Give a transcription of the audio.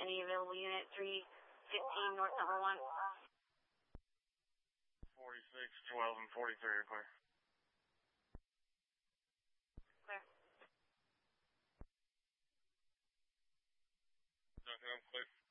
any available unit 315 north number 1. 46, 12, and 43 are clear. Clear. Duncan, I'm clear.